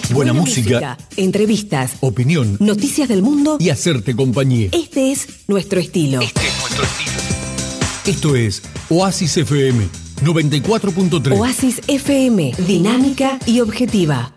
Buena música, entrevistas, opinión, noticias del mundo y hacerte compañía. Este es nuestro estilo. Esto es Oasis FM 94.3. Oasis FM, dinámica y objetiva.